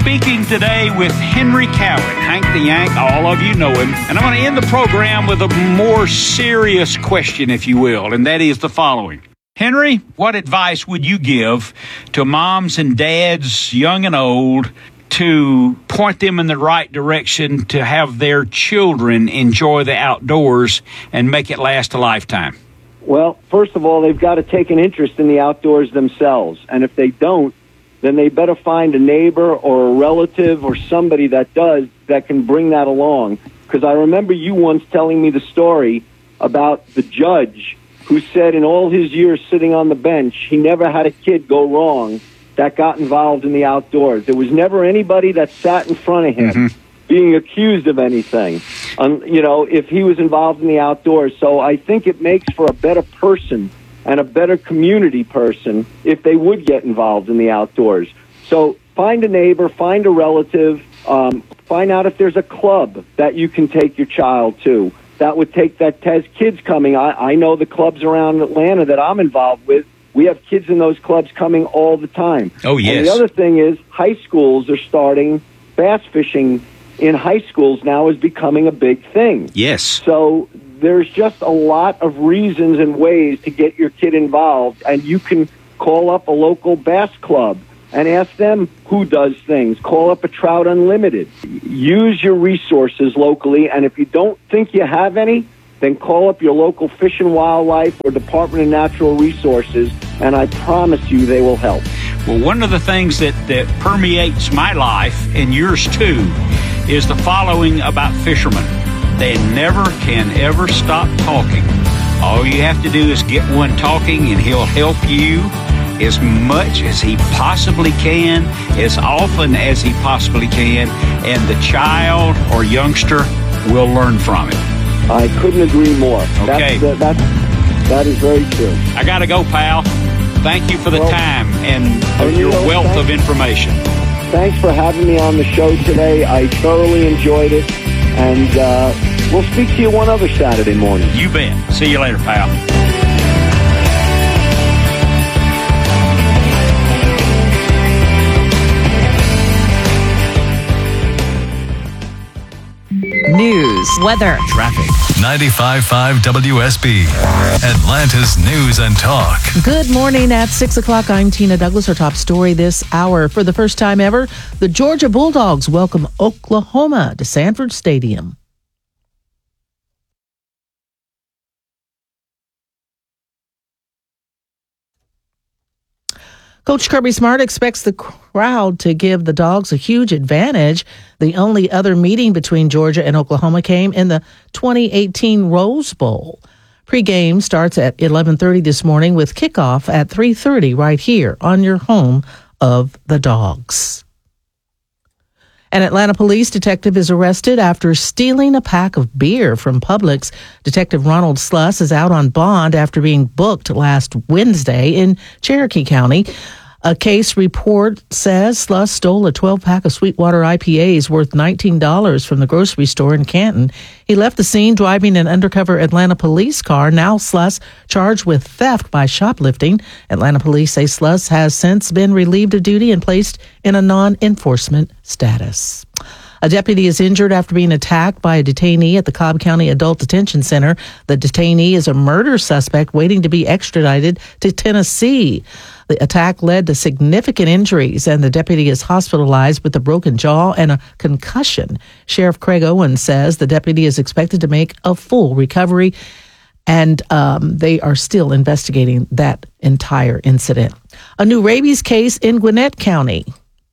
Speaking today with Henry Cowan, Hank the Yank, all of you know him. And I'm going to end the program with a more serious question, if you will, and that is the following. Henry, what advice would you give to moms and dads, young and old, to point them in the right direction to have their children enjoy the outdoors and make it last a lifetime? Well, first of all, they've got to take an interest in the outdoors themselves. And if they don't, then they better find a neighbor or a relative or somebody that does, that can bring that along. Because I remember you once telling me the story about the judge who said in all his years sitting on the bench, he never had a kid go wrong that got involved in the outdoors. There was never anybody that sat in front of him being accused of anything, if he was involved in the outdoors. So I think it makes for a better person and a better community person if they would get involved in the outdoors. So find a neighbor, find a relative, find out if there's a club that you can take your child to. That would take that has kids coming. I know the clubs around Atlanta that I'm involved with, we have kids in those clubs coming all the time. Oh, yes. And the other thing is high schools are starting, bass fishing in high schools now is becoming a big thing. Yes. So there's just a lot of reasons and ways to get your kid involved, and you can call up a local bass club and ask them who does things. Call up a Trout Unlimited. Use your resources locally, and if you don't think you have any, then call up your local Fish and Wildlife or Department of Natural Resources, and I promise you they will help. Well, one of the things that permeates my life, and yours too, is the following about fishermen. They never can ever stop talking. All you have to do is get one talking, and he'll help you as much as he possibly can, as often as he possibly can, and the child or youngster will learn from it. I couldn't agree more. Okay. That is very true. I got to go, pal. Thank you for the time and your wealth of information. Thanks for having me on the show today. I thoroughly enjoyed it, and we'll speak to you one other Saturday morning. You bet. See you later, pal. News, weather, traffic. 95.5 WSB, Atlanta's News and Talk. Good morning at 6 o'clock. I'm Tina Douglas. Our top story this hour. For the first time ever, the Georgia Bulldogs welcome Oklahoma to Sanford Stadium. Coach Kirby Smart expects the crowd to give the Dogs a huge advantage. The only other meeting between Georgia and Oklahoma came in the 2018 Rose Bowl. Pre-game starts at 11:30 this morning with kickoff at 3:30 right here on your home of the Dogs. An Atlanta police detective is arrested after stealing a pack of beer from Publix. Detective Ronald Sluss is out on bond after being booked last Wednesday in Cherokee County. A case report says Sluss stole a 12-pack of Sweetwater IPAs worth $19 from the grocery store in Canton. He left the scene driving an undercover Atlanta police car. Now Sluss charged with theft by shoplifting. Atlanta police say Sluss has since been relieved of duty and placed in a non-enforcement status. A deputy is injured after being attacked by a detainee at the Cobb County Adult Detention Center. The detainee is a murder suspect waiting to be extradited to Tennessee. The attack led to significant injuries, and the deputy is hospitalized with a broken jaw and a concussion. Sheriff Craig Owens says the deputy is expected to make a full recovery, and they are still investigating that entire incident. A new rabies case in Gwinnett County.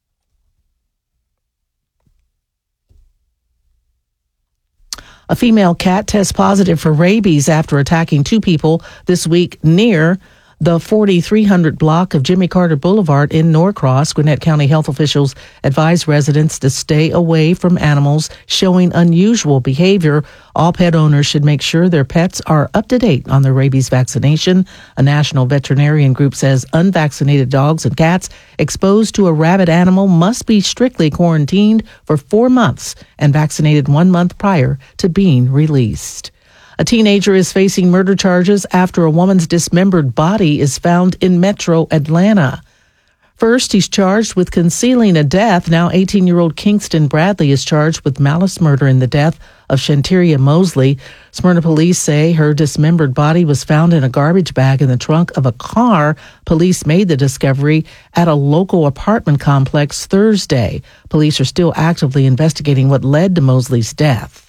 A female cat tests positive for rabies after attacking two people this week near the 4300 block of Jimmy Carter Boulevard in Norcross. Gwinnett County health officials advise residents to stay away from animals showing unusual behavior. All pet owners should make sure their pets are up to date on their rabies vaccination. A national veterinarian group says unvaccinated dogs and cats exposed to a rabid animal must be strictly quarantined for 4 months and vaccinated 1 month prior to being released. A teenager is facing murder charges after a woman's dismembered body is found in metro Atlanta. First, he's charged with concealing a death. Now 18-year-old Kingston Bradley is charged with malice murder in the death of Shanteria Mosley. Smyrna police say her dismembered body was found in a garbage bag in the trunk of a car. Police made the discovery at a local apartment complex Thursday. Police are still actively investigating what led to Mosley's death.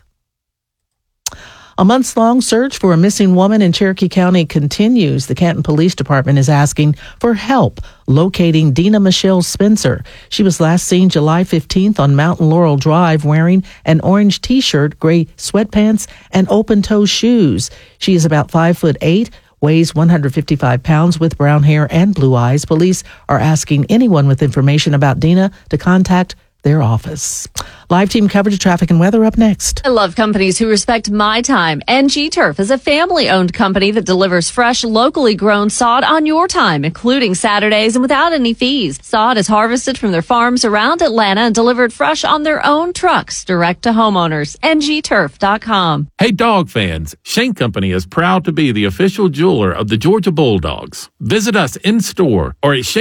A months-long search for a missing woman in Cherokee County continues. The Canton Police Department is asking for help locating Dina Michelle Spencer. She was last seen July 15th on Mountain Laurel Drive wearing an orange T-shirt, gray sweatpants, and open-toe shoes. She is about 5'8", weighs 155 pounds with brown hair and blue eyes. Police are asking anyone with information about Dina to contact their office. Live team coverage of traffic and weather up next. I love companies who respect my time. NG Turf is a family-owned company that delivers fresh, locally grown sod on your time, including Saturdays and without any fees. Sod is harvested from their farms around Atlanta and delivered fresh on their own trucks direct to homeowners. ngturf.com. Hey, dog fans. Shane Company is proud to be the official jeweler of the Georgia Bulldogs. Visit us in-store or at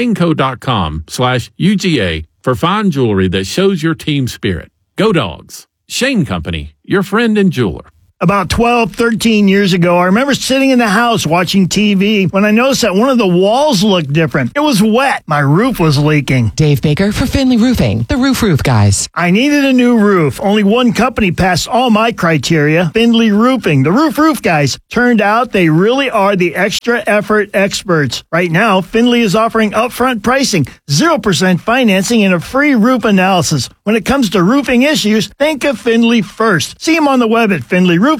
shaneco.com/UGA for fine jewelry that shows your team spirit. Go Dogs. Shane Company, your friend and jeweler. About 12, 13 years ago, I remember sitting in the house watching TV when I noticed that one of the walls looked different. It was wet. My roof was leaking. Dave Baker for Finley Roofing, the Roof Guys. I needed a new roof. Only one company passed all my criteria, Finley Roofing, the Roof Guys. Turned out they really are the extra effort experts. Right now, Finley is offering upfront pricing, 0% financing, and a free roof analysis. When it comes to roofing issues, think of Finley first. See them on the web at finleyroofing.com.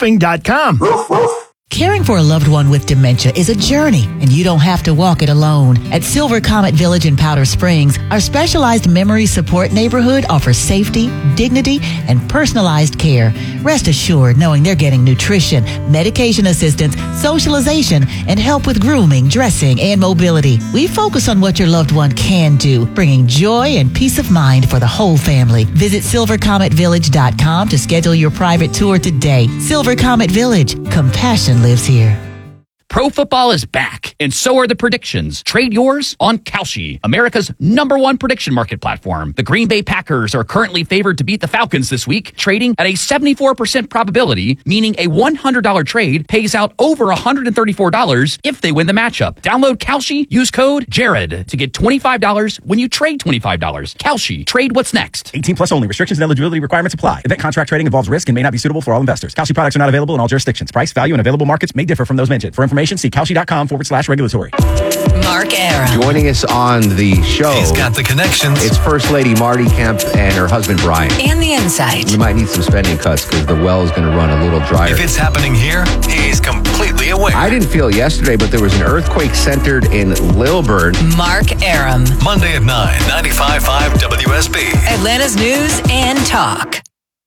Caring for a loved one with dementia is a journey, and you don't have to walk it alone. At Silver Comet Village in Powder Springs, our specialized memory support neighborhood offers safety, dignity, and personalized care. Rest assured knowing they're getting nutrition, medication assistance, socialization, and help with grooming, dressing, and mobility. We focus on what your loved one can do, bringing joy and peace of mind for the whole family. Visit silvercometvillage.com to schedule your private tour today. Silver Comet Village. Compassion lives here. Pro football is back, and so are the predictions. Trade yours on Kalshi, America's #1 prediction market platform. The Green Bay Packers are currently favored to beat the Falcons this week, trading at a 74% probability, meaning a $100 trade pays out over $134 if they win the matchup. Download Kalshi, use code JARED to get $25 when you trade $25. Kalshi, trade what's next. 18 plus only. Restrictions and eligibility requirements apply. Event contract trading involves risk and may not be suitable for all investors. Kalshi products are not available in all jurisdictions. Price, value, and available markets may differ from those mentioned. For information, see Kalshi.com/regulatory. Mark Aram. Joining us on the show. He's got the connections. It's First Lady Marty Kemp and her husband Brian. And the insight. We might need some spending cuts because the well is going to run a little drier. If it's happening here, he's completely aware. I didn't feel yesterday, but there was an earthquake centered in Lilburn. Mark Aram. Monday at 9, 95.5 WSB. Atlanta's News and Talk.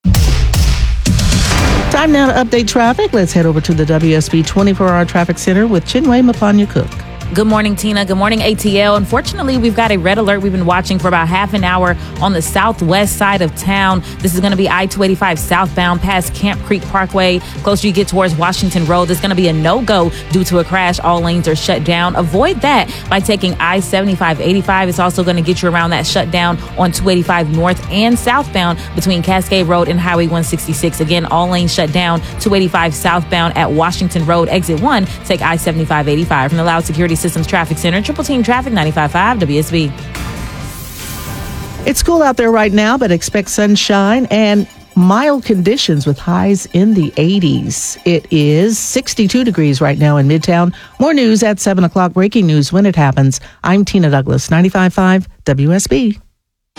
Time now to update traffic. Let's head over to the WSB 24-hour traffic center with Chinwe Mapanya-Cook. Good morning, Tina. Good morning, ATL. Unfortunately, we've got a red alert we've been watching for about half an hour on the southwest side of town. This is going to be I-285 southbound past Camp Creek Parkway. Closer you get towards Washington Road, there's going to be a no-go due to a crash. All lanes are shut down. Avoid that by taking I-75-85. It's also going to get you around that shutdown on 285 north and southbound between Cascade Road and Highway 166. Again, all lanes shut down. 285 southbound at Washington Road, exit 1. Take I-75-85 from the Loud Security Systems Traffic Center. Triple Team Traffic, 95.5 WSB. It's cool out there right now, but expect sunshine and mild conditions with highs in the 80s. It is 62 degrees right now in Midtown. More news at 7 o'clock. Breaking news when it happens. I'm Tina Douglas, 95.5 WSB.